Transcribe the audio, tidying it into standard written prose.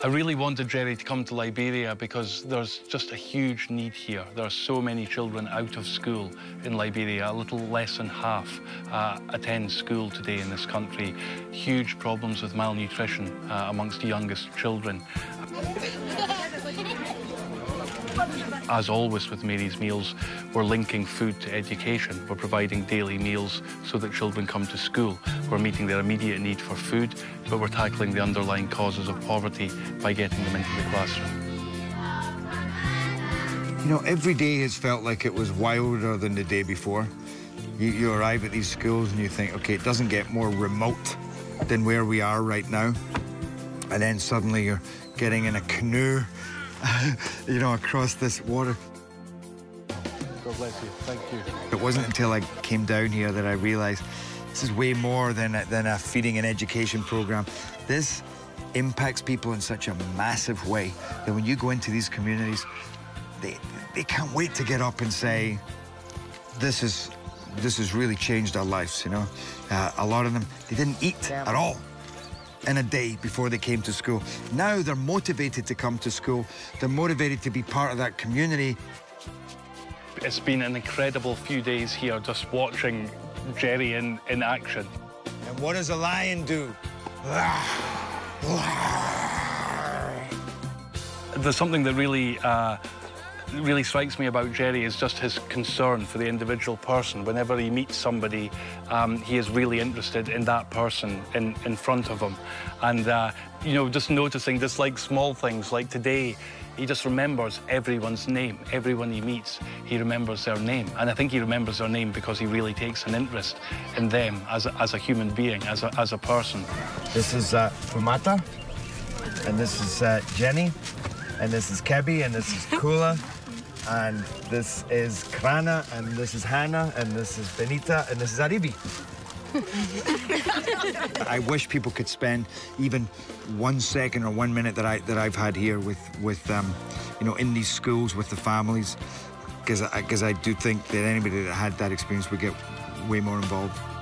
I really wanted Jerry to come to Liberia because there's just a huge need here. There are so many children out of school in Liberia. A little less than half attend school today in this country. Huge problems with malnutrition amongst the youngest children. As always with Mary's Meals, we're linking food to education. We're providing daily meals so that children come to school. We're meeting their immediate need for food, but we're tackling the underlying causes of poverty by getting them into the classroom. You know, every day has felt like it was wilder than the day before. You arrive at these schools and you think, OK, it doesn't get more remote than where we are right now. And then suddenly you're getting in a canoe you know, across this water. God bless you. Thank you. It wasn't until I came down here that I realised this is way more than a feeding and education programme. This impacts people in such a massive way that when you go into these communities, they can't wait to get up and say, this has really changed our lives, you know. A lot of them, they didn't eat at all in a day before they came to school. Now they're motivated to come to school. They're motivated to be part of that community. It's been an incredible few days here just watching Jerry in action. And what does a lion do? There's something that really strikes me about Jerry is just his concern for the individual person. Whenever he meets somebody, he is really interested in that person in front of him. And, you know, just noticing just like small things, like today, he just remembers everyone's name. Everyone he meets, he remembers their name. And I think he remembers their name because he really takes an interest in them as a human being, as a person. This is Fumata, and this is Jenny, and this is Kebi, and this is Kula. And this is Krana, and this is Hannah, and this is Benita, and this is Aribi. I wish people could spend even 1 second or 1 minute that I've had here with you know, in these schools with the families, because I do think that anybody that had that experience would get way more involved.